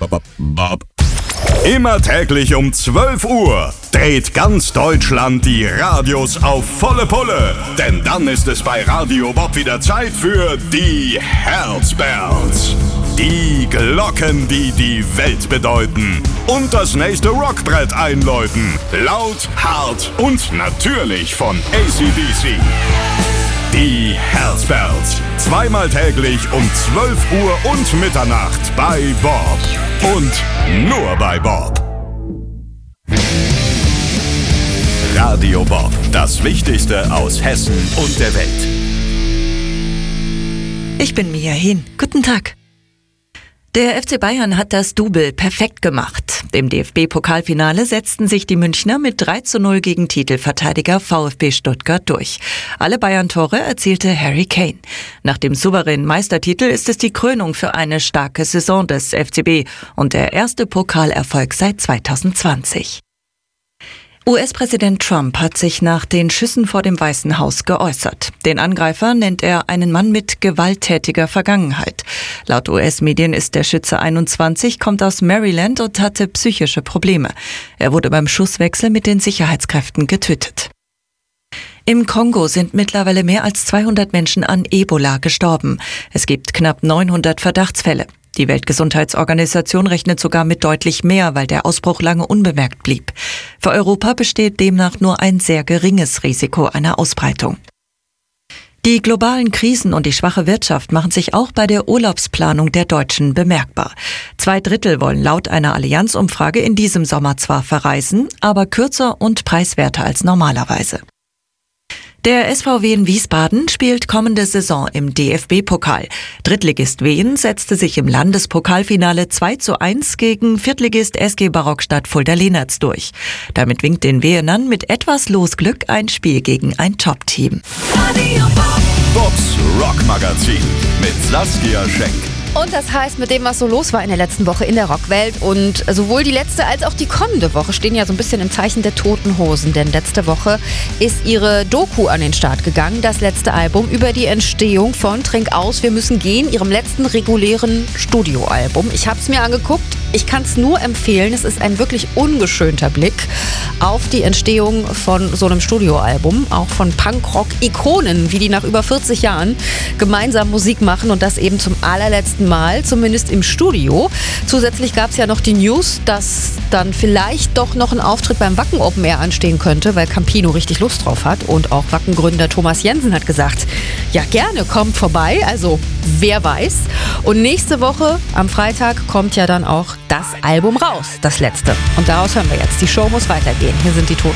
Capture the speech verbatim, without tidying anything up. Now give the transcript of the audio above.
Bob, Bob. Immer täglich um zwölf Uhr dreht ganz Deutschland die Radios auf volle Pulle. Denn dann ist es bei Radio Bob wieder Zeit für die Herzbells. Die Glocken, die die Welt bedeuten. Und das nächste Rockbrett einläuten. Laut, hart und natürlich von A C D C. Die Herzbells. Zweimal täglich um zwölf Uhr und Mitternacht bei Bob. Und nur bei Bob. Radio Bob. Das Wichtigste aus Hessen und der Welt. Ich bin Mia Hehn. Guten Tag. Der F C Bayern hat das Double perfekt gemacht. Im D F B-Pokalfinale setzten sich die Münchner mit drei zu null gegen Titelverteidiger VfB Stuttgart durch. Alle Bayern-Tore erzielte Harry Kane. Nach dem souveränen Meistertitel ist es die Krönung für eine starke Saison des F C B und der erste Pokalerfolg seit zweitausendzwanzig. U S-Präsident Trump hat sich nach den Schüssen vor dem Weißen Haus geäußert. Den Angreifer nennt er einen Mann mit gewalttätiger Vergangenheit. Laut U S-Medien ist der Schütze einundzwanzig, kommt aus Maryland und hatte psychische Probleme. Er wurde beim Schusswechsel mit den Sicherheitskräften getötet. Im Kongo sind mittlerweile mehr als zweihundert Menschen an Ebola gestorben. Es gibt knapp neunhundert Verdachtsfälle. Die Weltgesundheitsorganisation rechnet sogar mit deutlich mehr, weil der Ausbruch lange unbemerkt blieb. Für Europa besteht demnach nur ein sehr geringes Risiko einer Ausbreitung. Die globalen Krisen und die schwache Wirtschaft machen sich auch bei der Urlaubsplanung der Deutschen bemerkbar. Zwei Drittel wollen laut einer Allianz-Umfrage in diesem Sommer zwar verreisen, aber kürzer und preiswerter als normalerweise. Der S V W in Wiesbaden spielt kommende Saison im D F B-Pokal. Drittligist Wien setzte sich im Landespokalfinale zwei zu eins gegen Viertligist S G Barockstadt Fulda-Lehnertz durch. Damit winkt den Wienern mit etwas Losglück ein Spiel gegen ein Top-Team. Bobs Rockmagazin mit Saskia Schenk. Und das heißt, mit dem, was so los war in der letzten Woche in der Rockwelt und sowohl die letzte als auch die kommende Woche stehen ja so ein bisschen im Zeichen der Toten Hosen. Denn letzte Woche ist ihre Doku an den Start gegangen, das letzte Album über die Entstehung von Trink aus, wir müssen gehen, ihrem letzten regulären Studioalbum. Ich habe es mir angeguckt, ich kann es nur empfehlen. Es ist ein wirklich ungeschönter Blick auf die Entstehung von so einem Studioalbum, auch von Punkrock-Ikonen, wie die nach über vierzig Jahren gemeinsam Musik machen und das eben zum allerletzten Mal, zumindest im Studio. Zusätzlich gab es ja noch die News, dass dann vielleicht doch noch ein Auftritt beim Wacken Open Air anstehen könnte, weil Campino richtig Lust drauf hat. Und auch Wacken-Gründer Thomas Jensen hat gesagt, ja gerne, kommt vorbei, also wer weiß. Und nächste Woche am Freitag kommt ja dann auch das Album raus, das letzte. Und daraus hören wir jetzt. Die Show muss weitergehen. Hier sind die Toten